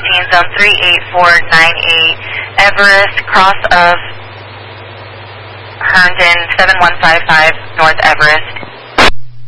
13, zone 38498, Everest, cross of Herndon, 7155, North Everest,